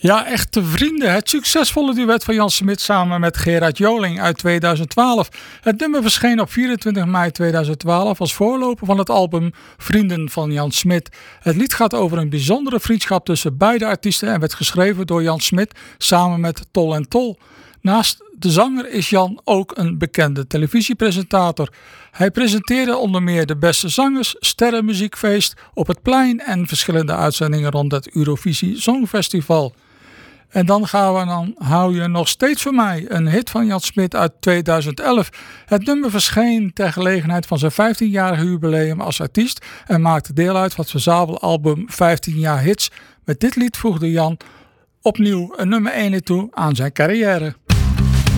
Ja, echte vrienden. Het succesvolle duet van Jan Smit samen met Gerard Joling uit 2012. Het nummer verscheen op 24 mei 2012 als voorloper van het album Vrienden van Jan Smit. Het lied gaat over een bijzondere vriendschap tussen beide artiesten en werd geschreven door Jan Smit samen met Tol en Tol. Naast de zanger is Jan ook een bekende televisiepresentator. Hij presenteerde onder meer De Beste Zangers, Sterrenmuziekfeest, Op het Plein en verschillende uitzendingen rond het Eurovisie Songfestival. En dan hou je nog steeds van mij, een hit van Jan Smit uit 2011. Het nummer verscheen ter gelegenheid van zijn 15-jarige jubileum als artiest en maakte deel uit van het verzamelalbum 15 jaar hits. Met dit lied voegde Jan opnieuw een nummer 1 toe aan zijn carrière.